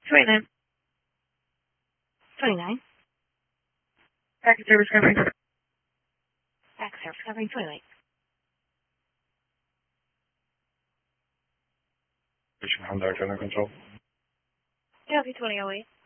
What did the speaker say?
29. 29. Packet service covering. Back service covering 28. Station contact under control. Delta 2008.